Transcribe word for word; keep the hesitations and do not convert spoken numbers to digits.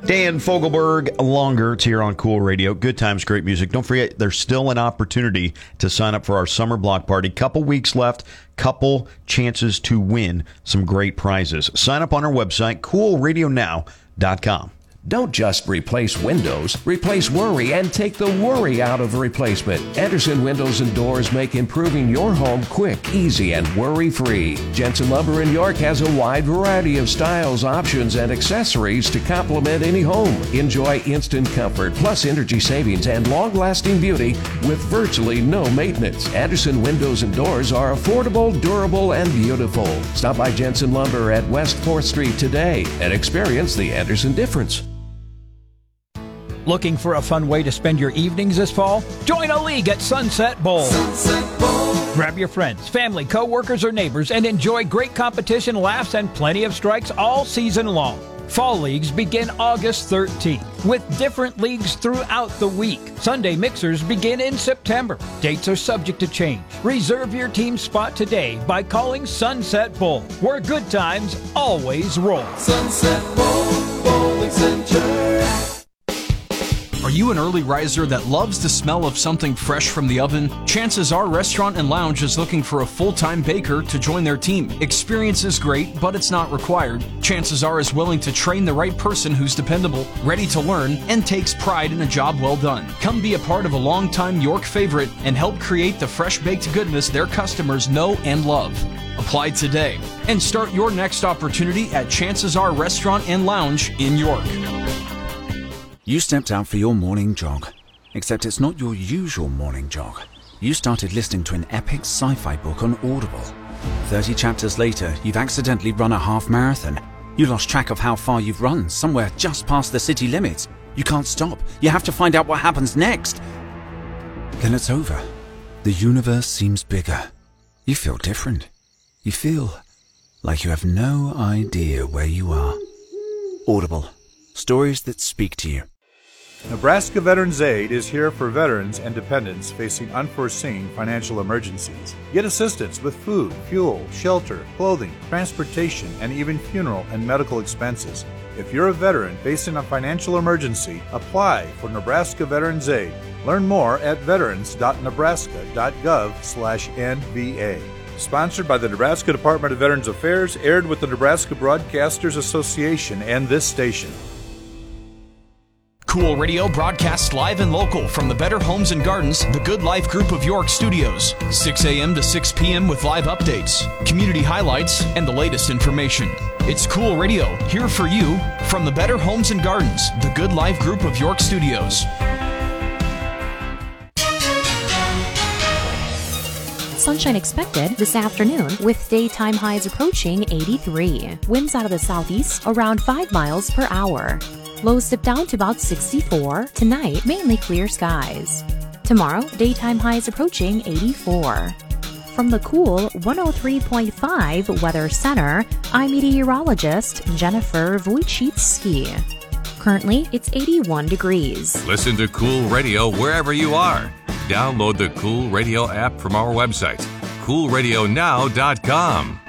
Dan Fogelberg, longer. It's here on Cool Radio. Good times, great music. Don't forget, there's still an opportunity to sign up for our summer block party. Couple weeks left, couple chances to win some great prizes. Sign up on our website, cool radio now dot com. Don't just replace windows. Replace worry and take the worry out of replacement. Anderson Windows and Doors make improving your home quick, easy, and worry-free. Jensen Lumber in York has a wide variety of styles, options, and accessories to complement any home. Enjoy instant comfort, plus energy savings and long-lasting beauty with virtually no maintenance. Anderson Windows and Doors are affordable, durable, and beautiful. Stop by Jensen Lumber at West fourth Street today and experience the Anderson difference. Looking for a fun way to spend your evenings this fall? Join a league at Sunset Bowl. Sunset Bowl. Grab your friends, family, co-workers, or neighbors and enjoy great competition, laughs, and plenty of strikes all season long. Fall leagues begin August thirteenth with different leagues throughout the week. Sunday mixers begin in September. Dates are subject to change. Reserve your team spot today by calling Sunset Bowl, where good times always roll. Sunset Bowl, Bowling Center. Are you an early riser that loves the smell of something fresh from the oven? Chances are Restaurant and Lounge is looking for a full-time baker to join their team. Experience is great, but it's not required. Chances are is willing to train the right person who's dependable, ready to learn, and takes pride in a job well done. Come be a part of a longtime York favorite and help create the fresh-baked goodness their customers know and love. Apply today and start your next opportunity at Chances Are Restaurant and Lounge in York. You stepped out for your morning jog, except it's not your usual morning jog. You started listening to an epic sci-fi book on Audible. thirty chapters later, you've accidentally run a half marathon. You lost track of how far you've run, somewhere just past the city limits. You can't stop. You have to find out what happens next. Then it's over. The universe seems bigger. You feel different. You feel like you have no idea where you are. Audible. Stories that speak to you. Nebraska Veterans Aid is here for veterans and dependents facing unforeseen financial emergencies. Get assistance with food, fuel, shelter, clothing, transportation, and even funeral and medical expenses. If you're a veteran facing a financial emergency, apply for Nebraska Veterans Aid. Learn more at veterans dot nebraska dot gov slash N V A. Sponsored by the Nebraska Department of Veterans Affairs, aired with the Nebraska Broadcasters Association and this station. Cool Radio broadcasts live and local from the Better Homes and Gardens, the Good Life Group of York studios. six a.m. to six p.m. with live updates, community highlights, and the latest information. It's Cool Radio, here for you from the Better Homes and Gardens, the Good Life Group of York studios. Sunshine expected this afternoon with daytime highs approaching eighty-three. Winds out of the southeast around five miles per hour. Lows dip down to about sixty-four. Tonight, mainly clear skies. Tomorrow, daytime highs approaching eighty-four. From the Cool one oh three point five Weather Center, I'm meteorologist Jennifer Wojcicki. Currently, it's eighty-one degrees. Listen to Cool Radio wherever you are. Download the Cool Radio app from our website, cool radio now dot com.